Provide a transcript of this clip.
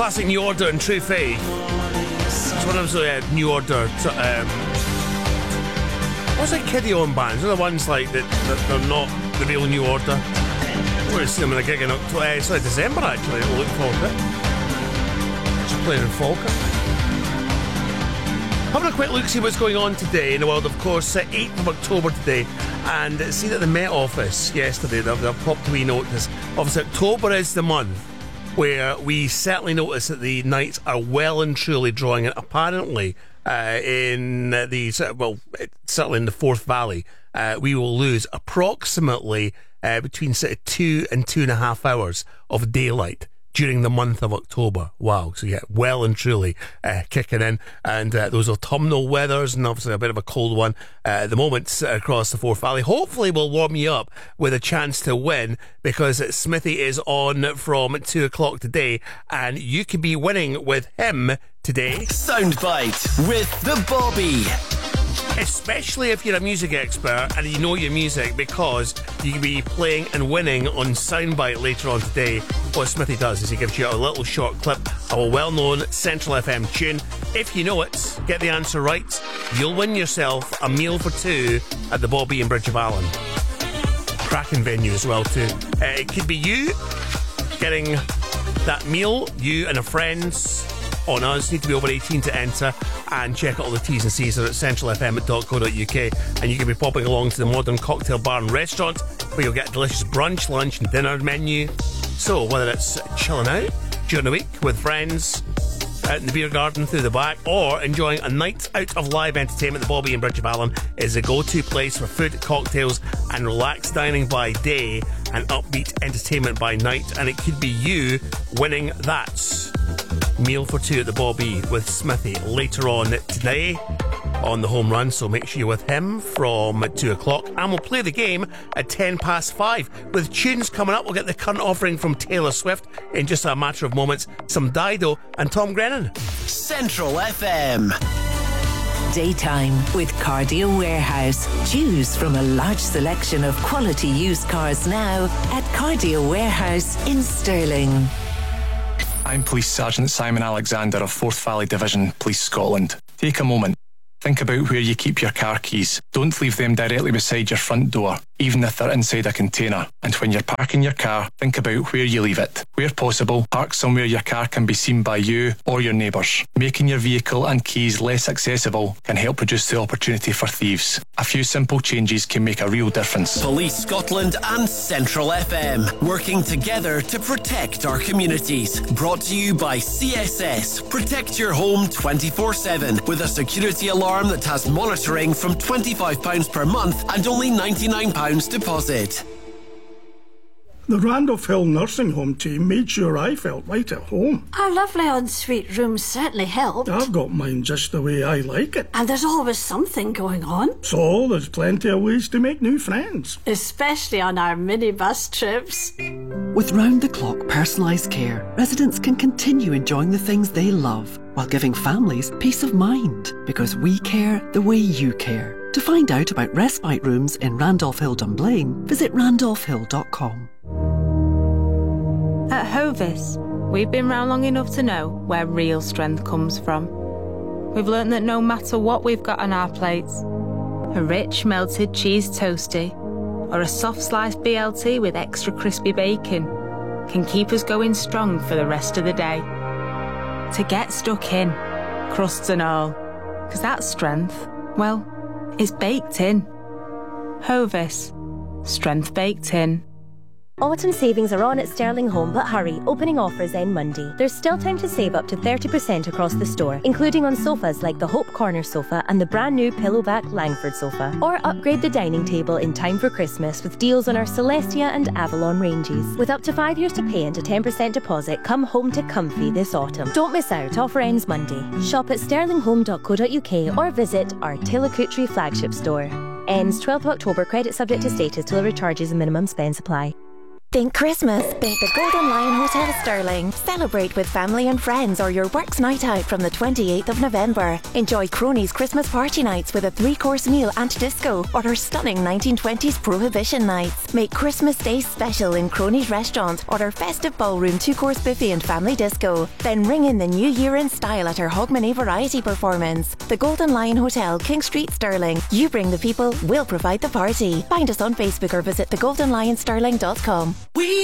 Classic New Order and True Faith. It's one of those New Order. What's like kiddie-owned bands? They're the ones like that they're not the real New Order. We're going to see them in a gig in December actually. We'll look forward to it. Just playing in Falkirk. Having a quick look, see what's going on today in the world. Of course, 8th of October today, and see that the Met Office yesterday, they've popped a wee notice. Obviously, October is the month where we certainly notice that the nights are well and truly drawing in. Apparently, in certainly in the Forth Valley, we will lose approximately between 2 and 2.5 hours of daylight during the month of October. Wow. So yeah, well and truly kicking in. And those autumnal weathers, and obviously a bit of a cold one at the moment across the Forth Valley. Hopefully will warm you up with a chance to win, because Smithy is on from 2 o'clock today, and you could be winning with him today. Soundbite with the Bobby. Especially if you're a music expert and you know your music, because you can be playing and winning on Soundbite later on today. What Smithy does is he gives you a little short clip of a well-known Central FM tune. If you know it, get the answer right, you'll win yourself a meal for two at the Bobby in Bridge of Allen. Cracking venue as well too. It could be you getting that meal, you and a friend's on us. Need to be over 18 to enter, and check out all the T's and C's are at centralfm.co.uk, and you can be popping along to the Modern Cocktail Bar and Restaurant, where you'll get a delicious brunch, lunch and dinner menu. So whether it's chilling out during the week with friends out in the beer garden through the back, or enjoying a night out of live entertainment, the Bobby in Bridge of Allen is a go-to place for food, cocktails and relaxed dining by day and upbeat entertainment by night. And it could be you winning that meal for two at the Bobby with Smithy later on today on the home run. So make sure you're with him from 2 o'clock, and we'll play the game at 5:10 with tunes coming up. We'll get the current offering from Taylor Swift in just a matter of moments, some Dido and Tom Grennan. Central FM. Daytime with Cardio Warehouse. Choose from a large selection of quality used cars now at Cardio Warehouse in Stirling. I'm Police Sergeant Simon Alexander of Forth Valley Division, Police Scotland. Take a moment. Think about where you keep your car keys. Don't leave them directly beside your front door, even if they're inside a container. And when you're parking your car, think about where you leave it. Where possible, park somewhere your car can be seen by you or your neighbours. Making your vehicle and keys less accessible can help reduce the opportunity for thieves. A few simple changes can make a real difference. Police Scotland and Central FM, working together to protect our communities. Brought to you by CSS. Protect your home 24/7 with a security alarm that has monitoring from £25 per month and only £99 deposit. The Randolph Hill Nursing Home team made sure I felt right at home. Our lovely ensuite rooms certainly helped. I've got mine just the way I like it. And there's always something going on. So there's plenty of ways to make new friends. Especially on our minibus trips. With round-the-clock personalised care, residents can continue enjoying the things they love while giving families peace of mind, because we care the way you care. To find out about respite rooms in Randolph Hill Dunblane, visit randolphhill.com. At Hovis, we've been round long enough to know where real strength comes from. We've learnt that no matter what we've got on our plates, a rich melted cheese toastie or a soft sliced BLT with extra crispy bacon can keep us going strong for the rest of the day. To get stuck in, crusts and all, because that strength, well, it's baked in. Hovis, strength baked in. Autumn savings are on at Sterling Home, but hurry, opening offers end Monday. There's still time to save up to 30% across the store, including on sofas like the Hope Corner sofa and the brand new Pillowback Langford sofa. Or upgrade the dining table in time for Christmas with deals on our Celestia and Avalon ranges. With up to 5 years to pay and a 10% deposit, come home to comfy this autumn. Don't miss out, offer ends Monday. Shop at sterlinghome.co.uk or visit our Tillicootree flagship store. Ends 12th of October, credit subject to status, delivery charges and minimum spend supply. Think Christmas. Think the Golden Lion Hotel Stirling. Celebrate with family and friends or your works night out from the 28th of November. Enjoy Cronies Christmas party nights with a 3-course meal and disco, or our stunning 1920s Prohibition nights. Make Christmas Day special in Cronies restaurant or our festive ballroom 2-course buffet and family disco. Then ring in the new year in style at our Hogmanay variety performance. The Golden Lion Hotel, King Street, Stirling. You bring the people, we'll provide the party. Find us on Facebook or visit thegoldenlionstirling.com.